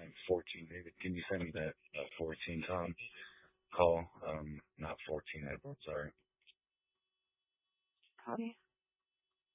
think 14, David. Can you send me that 14, Tom? Call, not 14, Edward, sorry. Copy.